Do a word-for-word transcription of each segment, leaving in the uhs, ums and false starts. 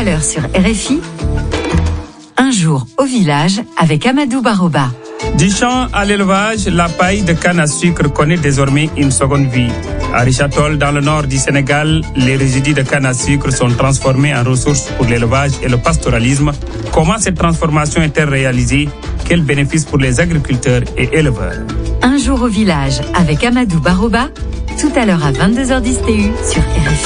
à l'heure sur R F I, un jour au village avec Amadou Baroba. Du champ à l'élevage, la paille de canne à sucre connaît désormais une seconde vie. À Richard-Toll, dans le nord du Sénégal, les résidus de canne à sucre sont transformés en ressources pour l'élevage et le pastoralisme. Comment cette transformation est-elle réalisée? Quels bénéfices pour les agriculteurs et éleveurs? Un jour au village avec Amadou Baroba, tout à l'heure à vingt-deux heures dix T U sur R F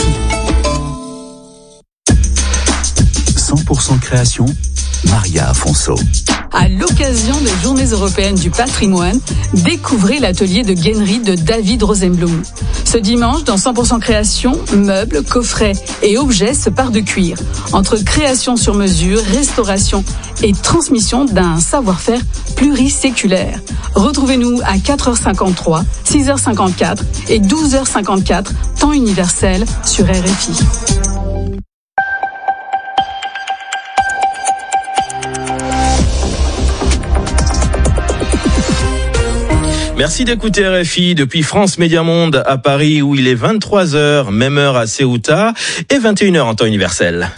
I. cent pour cent création, Maria Afonso. À l'occasion des Journées européennes du patrimoine, découvrez l'atelier de gainerie de David Rosenblum. Ce dimanche, dans cent pour cent création, meubles, coffrets et objets se parent de cuir. Entre création sur mesure, restauration et transmission d'un savoir-faire pluriséculaire. Retrouvez-nous à quatre heures cinquante-trois, six heures cinquante-quatre et douze heures cinquante-quatre, temps universel sur R F I. Merci d'écouter R F I depuis France Média Monde à Paris où il est vingt-trois heures, même heure à Ceuta et vingt et une heures en temps universel.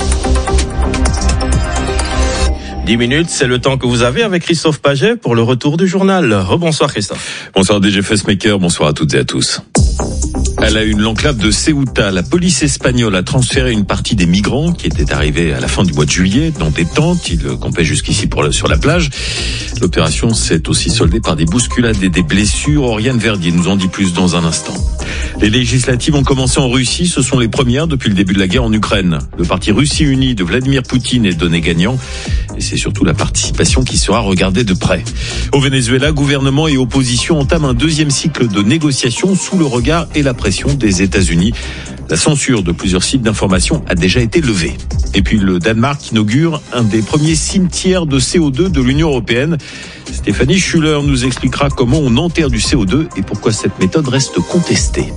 dix minutes, c'est le temps que vous avez avec Christophe Paget pour le retour du journal. Rebonsoir Christophe. Bonsoir D J Fessmaker, bonsoir à toutes et à tous. À la une, l'enclave de Ceuta, la police espagnole a transféré une partie des migrants qui étaient arrivés à la fin du mois de juillet dans des tentes. Ils campaient jusqu'ici pour la, sur la plage. L'opération s'est aussi soldée par des bousculades et des blessures. Oriane Verdier nous en dit plus dans un instant. Les législatives ont commencé en Russie. Ce sont les premières depuis le début de la guerre en Ukraine. Le parti Russie Unie de Vladimir Poutine est donné gagnant. Et c'est surtout la participation qui sera regardée de près. Au Venezuela, gouvernement et opposition entament un deuxième cycle de négociations sous le regard et la pression des États-Unis. La censure de plusieurs sites d'information a déjà été levée. Et puis le Danemark inaugure un des premiers cimetières de C O deux de l'Union européenne. Stéphanie Schuller nous expliquera comment on enterre du C O deux et pourquoi cette méthode reste contestée.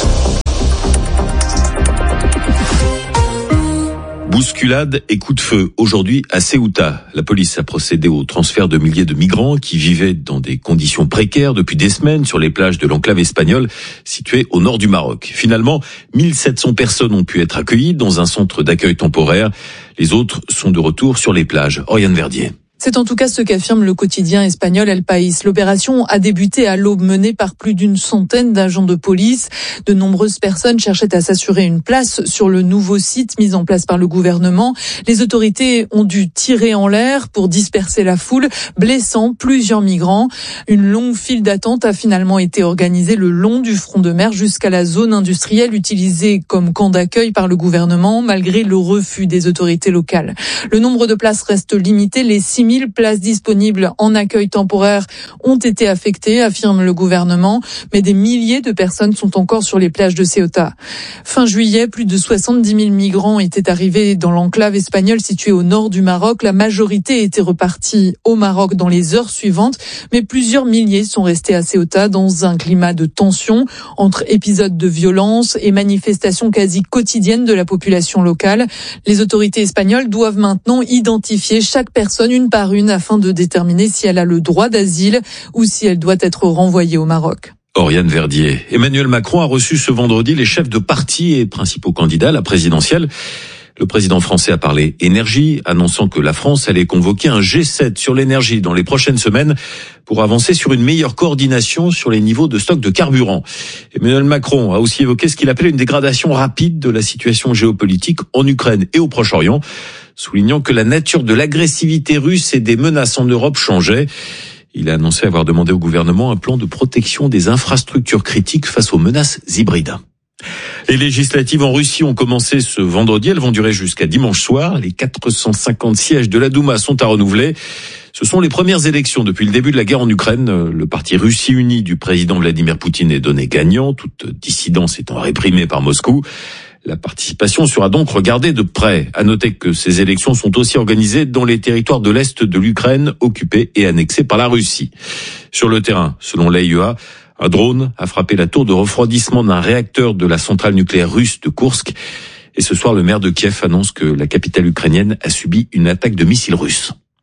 Bousculade et coup de feu aujourd'hui à Ceuta. La police a procédé au transfert de milliers de migrants qui vivaient dans des conditions précaires depuis des semaines sur les plages de l'enclave espagnole située au nord du Maroc. Finalement, mille sept cents personnes ont pu être accueillies dans un centre d'accueil temporaire. Les autres sont de retour sur les plages. Oriane Verdier. C'est en tout cas ce qu'affirme le quotidien espagnol El País. L'opération a débuté à l'aube, menée par plus d'une centaine d'agents de police. De nombreuses personnes cherchaient à s'assurer une place sur le nouveau site mis en place par le gouvernement. Les autorités ont dû tirer en l'air pour disperser la foule, blessant plusieurs migrants. Une longue file d'attente a finalement été organisée le long du front de mer jusqu'à la zone industrielle utilisée comme camp d'accueil par le gouvernement, malgré le refus des autorités locales. Le nombre de places reste limité. Les six mille places disponibles en accueil temporaire ont été affectées, affirme le gouvernement, mais des milliers de personnes sont encore sur les plages de Ceuta. Fin juillet, plus de soixante-dix mille migrants étaient arrivés dans l'enclave espagnole située au nord du Maroc. La majorité était repartie au Maroc dans les heures suivantes, mais plusieurs milliers sont restés à Ceuta dans un climat de tension entre épisodes de violence et manifestations quasi quotidiennes de la population locale. Les autorités espagnoles doivent maintenant identifier chaque personne une par une afin de déterminer si elle a le droit d'asile ou si elle doit être renvoyée au Maroc. Oriane Verdier. Emmanuel Macron a reçu ce vendredi les chefs de parti et principaux candidats à la présidentielle. Le président français a parlé énergie, annonçant que la France allait convoquer un G sept sur l'énergie dans les prochaines semaines pour avancer sur une meilleure coordination sur les niveaux de stock de carburant. Emmanuel Macron a aussi évoqué ce qu'il appelait une dégradation rapide de la situation géopolitique en Ukraine et au Proche-Orient, soulignant que la nature de l'agressivité russe et des menaces en Europe changeait. Il a annoncé avoir demandé au gouvernement un plan de protection des infrastructures critiques face aux menaces hybrides. Les législatives en Russie ont commencé ce vendredi. Elles vont durer jusqu'à dimanche soir. Les quatre cent cinquante sièges de la Douma sont à renouveler. Ce sont les premières élections depuis le début de la guerre en Ukraine. Le parti Russie Unie du président Vladimir Poutine est donné gagnant, toute dissidence étant réprimée par Moscou. La participation sera donc regardée de près. À noter que ces élections sont aussi organisées dans les territoires de l'Est de l'Ukraine, occupés et annexés par la Russie. Sur le terrain, selon l'A I E A, un drone a frappé la tour de refroidissement d'un réacteur de la centrale nucléaire russe de Koursk. Et ce soir, le maire de Kiev annonce que la capitale ukrainienne a subi une attaque de missiles russes.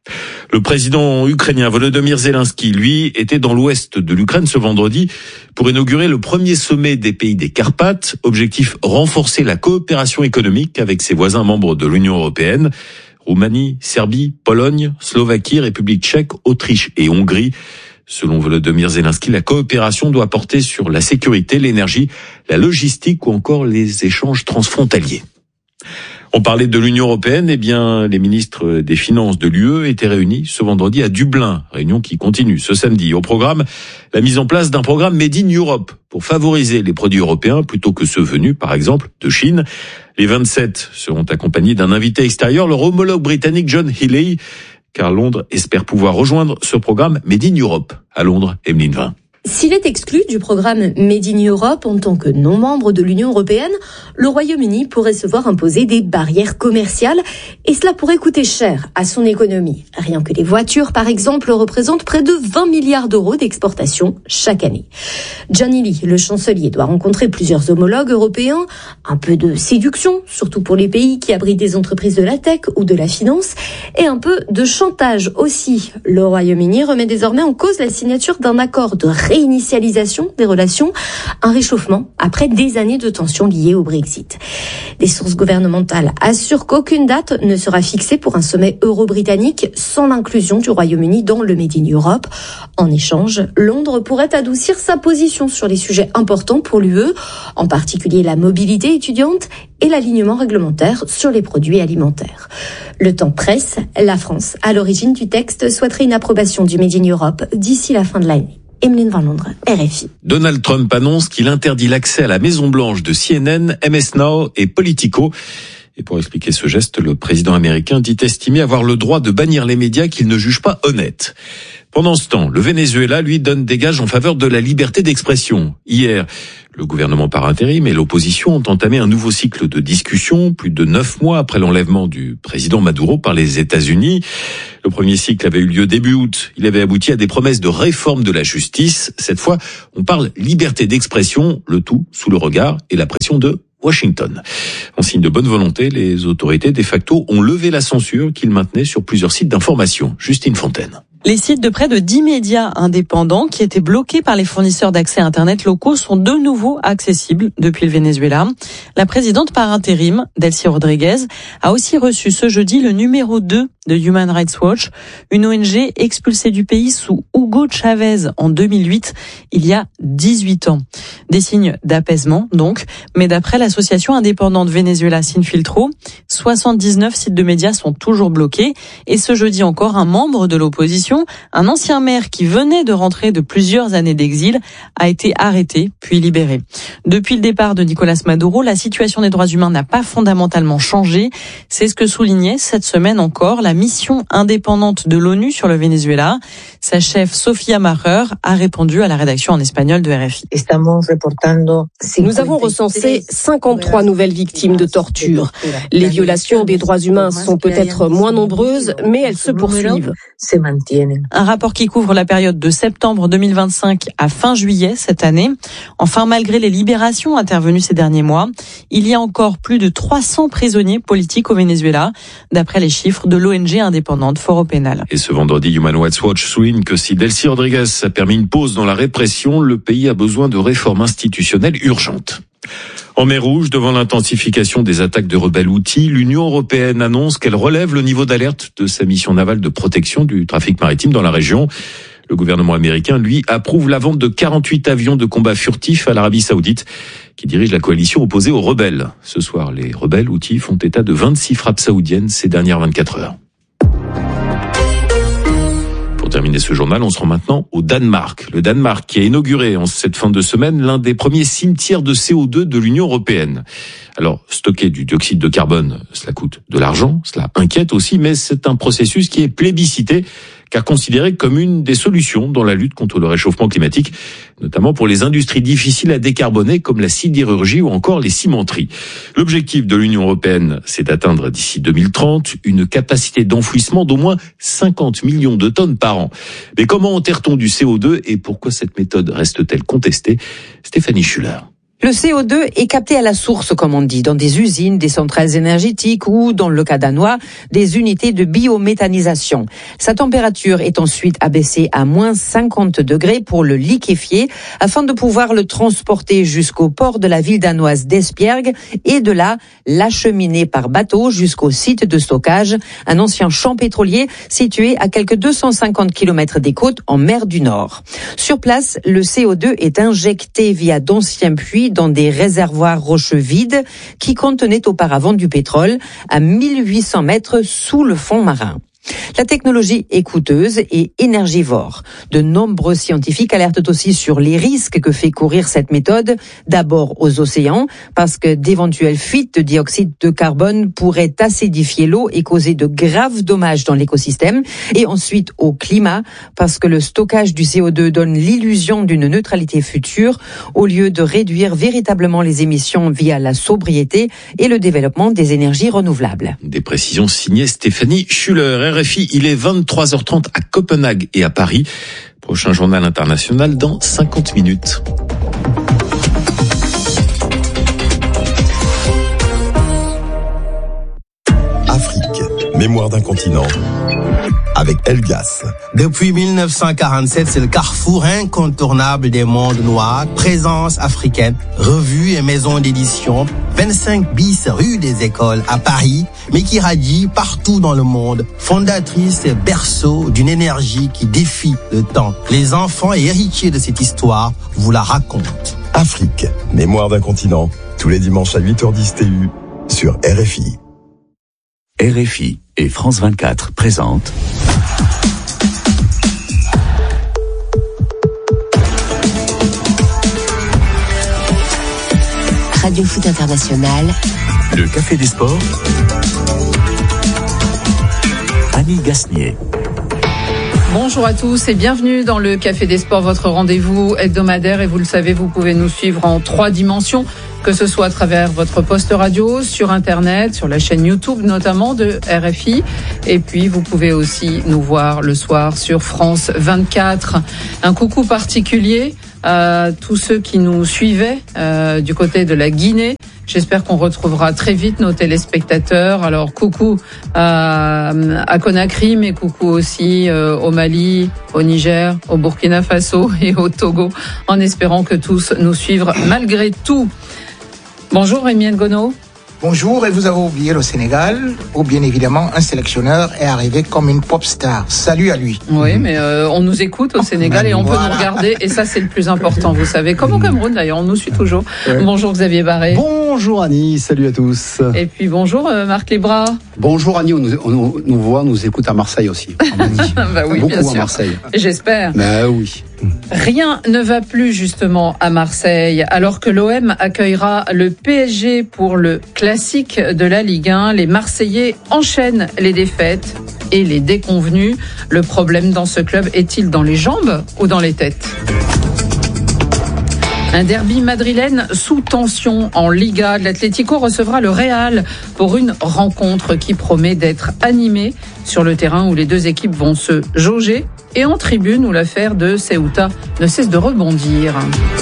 Le président ukrainien Volodymyr Zelensky, lui, était dans l'ouest de l'Ukraine ce vendredi pour inaugurer le premier sommet des pays des Carpates. Objectif, renforcer la coopération économique avec ses voisins membres de l'Union européenne. Roumanie, Serbie, Pologne, Slovaquie, République tchèque, Autriche et Hongrie. Selon Volodymyr Zelensky, la coopération doit porter sur la sécurité, l'énergie, la logistique ou encore les échanges transfrontaliers. On parlait de l'Union européenne, eh bien, les ministres des Finances de l'U E étaient réunis ce vendredi à Dublin, réunion qui continue ce samedi. Au programme, la mise en place d'un programme Made in Europe pour favoriser les produits européens plutôt que ceux venus, par exemple, de Chine. Les vingt-sept seront accompagnés d'un invité extérieur, leur homologue britannique John Healey, car Londres espère pouvoir rejoindre ce programme Made in Europe. À Londres, Emeline Vin. S'il est exclu du programme Made in Europe en tant que non-membre de l'Union européenne, le Royaume-Uni pourrait se voir imposer des barrières commerciales et cela pourrait coûter cher à son économie. Rien que les voitures, par exemple, représentent près de vingt milliards d'euros d'exportation chaque année. John Healey, le chancelier, doit rencontrer plusieurs homologues européens. Un peu de séduction, surtout pour les pays qui abritent des entreprises de la tech ou de la finance, et un peu de chantage aussi. Le Royaume-Uni remet désormais en cause la signature d'un accord de réinitialisation des relations, un réchauffement après des années de tensions liées au Brexit. Des sources gouvernementales assurent qu'aucune date ne sera fixée pour un sommet euro-britannique sans l'inclusion du Royaume-Uni dans le Made in Europe. En échange, Londres pourrait adoucir sa position sur les sujets importants pour l'U E, en particulier la mobilité étudiante et l'alignement réglementaire sur les produits alimentaires. Le temps presse, la France, à l'origine du texte, souhaiterait une approbation du Made in Europe d'ici la fin de l'année. Emeline Van Londres, R F I. Donald Trump annonce qu'il interdit l'accès à la Maison-Blanche de C N N, M S Now et Politico. Et pour expliquer ce geste, le président américain dit estimer avoir le droit de bannir les médias qu'il ne juge pas honnêtes. Pendant ce temps, le Venezuela, lui, donne des gages en faveur de la liberté d'expression. Hier, le gouvernement par intérim et l'opposition ont entamé un nouveau cycle de discussion, plus de neuf mois après l'enlèvement du président Maduro par les États-Unis. Le premier cycle avait eu lieu début août. Il avait abouti à des promesses de réforme de la justice. Cette fois, on parle liberté d'expression, le tout sous le regard et la pression de Washington. En signe de bonne volonté, les autorités de facto ont levé la censure qu'ils maintenaient sur plusieurs sites d'information. Justine Fontaine. Les sites de près de dix médias indépendants qui étaient bloqués par les fournisseurs d'accès Internet locaux sont de nouveau accessibles depuis le Venezuela. La présidente par intérim, Delcy Rodriguez, a aussi reçu ce jeudi le numéro deux de Human Rights Watch, une O N G expulsée du pays sous Hugo Chavez en deux mille huit, il y a dix-huit ans. Des signes d'apaisement, donc, mais d'après l'association indépendante Venezuela Sinfiltro, soixante-dix-neuf sites de médias sont toujours bloqués et ce jeudi encore, un membre de l'opposition, un ancien maire qui venait de rentrer de plusieurs années d'exil, a été arrêté puis libéré. Depuis le départ de Nicolas Maduro, la situation des droits humains n'a pas fondamentalement changé. C'est ce que soulignait cette semaine encore la mission indépendante de l'ONU sur le Venezuela. Sa chef, Sofia Maher, a répondu à la rédaction en espagnol de R F I. Nous avons recensé cinquante-trois nouvelles victimes de torture. Les violations des droits humains sont peut-être moins nombreuses, mais elles se poursuivent. Un rapport qui couvre la période de septembre deux mille vingt-cinq à fin juillet cette année. Enfin, malgré les libérations intervenues ces derniers mois, il y a encore plus de trois cents prisonniers politiques au Venezuela, d'après les chiffres de l'O N G indépendante Foro Penal. Et ce vendredi, Human Rights Watch souligne que si Delcy Rodriguez a permis une pause dans la répression, le pays a besoin de réformes institutionnelles urgentes. En mer Rouge, devant l'intensification des attaques de rebelles houthis, l'Union européenne annonce qu'elle relève le niveau d'alerte de sa mission navale de protection du trafic maritime dans la région. Le gouvernement américain, lui, approuve la vente de quarante-huit avions de combat furtifs à l'Arabie Saoudite, qui dirige la coalition opposée aux rebelles. Ce soir, les rebelles houthis font état de vingt-six frappes saoudiennes ces dernières vingt-quatre heures. Pour terminer ce journal, on se rend maintenant au Danemark. Le Danemark qui a inauguré en cette fin de semaine l'un des premiers cimetières de C O deux de l'Union européenne. Alors, stocker du dioxyde de carbone, cela coûte de l'argent, cela inquiète aussi, mais c'est un processus qui est plébiscité, car considéré comme une des solutions dans la lutte contre le réchauffement climatique, notamment pour les industries difficiles à décarboner comme la sidérurgie ou encore les cimenteries. L'objectif de l'Union européenne, c'est d'atteindre d'ici deux mille trente une capacité d'enfouissement d'au moins cinquante millions de tonnes par an. Mais comment enterre-t-on du C O deux et pourquoi cette méthode reste-t-elle contestée ? Stéphanie Schuller. Le C O deux est capté à la source, comme on dit, dans des usines, des centrales énergétiques ou, dans le cas danois, des unités de biométhanisation. Sa température est ensuite abaissée à moins cinquante degrés pour le liquéfier, afin de pouvoir le transporter jusqu'au port de la ville danoise d'Esbjerg et de là, l'acheminer par bateau jusqu'au site de stockage, un ancien champ pétrolier situé à quelques deux cent cinquante kilomètres des côtes en mer du Nord. Sur place, le C O deux est injecté via d'anciens puits dans des réservoirs rocheux vides qui contenaient auparavant du pétrole à mille huit cents mètres sous le fond marin. La technologie est coûteuse et énergivore. De nombreux scientifiques alertent aussi sur les risques que fait courir cette méthode, d'abord aux océans, parce que d'éventuelles fuites de dioxyde de carbone pourraient acidifier l'eau et causer de graves dommages dans l'écosystème, et ensuite au climat, parce que le stockage du C O deux donne l'illusion d'une neutralité future, au lieu de réduire véritablement les émissions via la sobriété et le développement des énergies renouvelables. Des précisions signées Stéphanie Schuller. R F I, il est vingt-trois heures trente à Copenhague et à Paris. Prochain journal international dans cinquante minutes. Afrique, mémoire d'un continent. Avec Elgas. Depuis mille neuf cent quarante-sept, c'est le carrefour incontournable des mondes noirs. Présence africaine, revues et maisons d'édition. vingt-cinq bis rue des Écoles à Paris, mais qui radie partout dans le monde. Fondatrice et berceau d'une énergie qui défie le temps. Les enfants et héritiers de cette histoire vous la racontent. Afrique, mémoire d'un continent. Tous les dimanches à huit heures dix T U sur R F I. R F I et France vingt-quatre présentent Radio Foot International. Le Café des Sports. Annie Gasnier. Bonjour à tous et bienvenue dans le Café des Sports, votre rendez-vous hebdomadaire. Et vous le savez, vous pouvez nous suivre en trois dimensions, que ce soit à travers votre poste radio, sur Internet, sur la chaîne YouTube notamment de R F I. Et puis, vous pouvez aussi nous voir le soir sur France vingt-quatre. Un coucou particulier à tous ceux qui nous suivaient euh, du côté de la Guinée. J'espère qu'on retrouvera très vite nos téléspectateurs. Alors, coucou à, à Conakry, mais coucou aussi euh, au Mali, au Niger, au Burkina Faso et au Togo, en espérant que tous nous suivent malgré tout. Bonjour Rémi Ngono. Bonjour, et vous avez oublié le Sénégal, où bien évidemment un sélectionneur est arrivé comme une pop star. Salut à lui. Oui, mais euh, on nous écoute au Sénégal et on voilà. peut nous regarder, et ça c'est le plus important, vous savez. Comme au Cameroun d'ailleurs, on nous suit toujours. Ouais. Bonjour Xavier Barré. Bonjour Annie, salut à tous. Et puis bonjour euh, Marc Lebras. Bonjour Annie, on nous, on nous, nous voit, on nous écoute à Marseille aussi. bah oui, Beaucoup bien sûr. à Marseille. J'espère. Bah oui. Rien ne va plus justement à Marseille, alors que l'O M accueillera le P S G pour le classique de la Ligue un. Les Marseillais enchaînent les défaites et les déconvenues. Le problème dans ce club est-il dans les jambes ou dans les têtes ? Un derby madrilène sous tension en Liga. L'Atlético recevra le Real pour une rencontre qui promet d'être animée sur le terrain où les deux équipes vont se jauger et en tribune où l'affaire de Ceuta ne cesse de rebondir.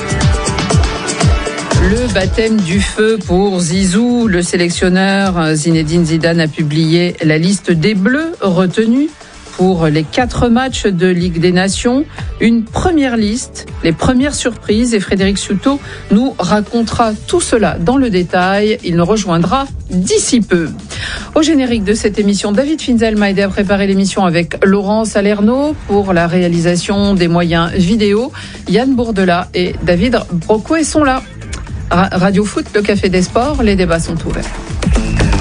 Le baptême du feu pour Zizou. Le sélectionneur Zinedine Zidane a publié la liste des Bleus retenus pour les quatre matchs de Ligue des Nations. Une première liste, les premières surprises, et Frédéric Souto nous racontera tout cela dans le détail. Il nous rejoindra d'ici peu. Au générique de cette émission, David Finzel m'a aidé à préparer l'émission avec Laurent Salerno pour la réalisation des moyens vidéo. Yann Bourdela et David Brocouet sont là. Radio Foot, le Café des Sports, les débats sont ouverts.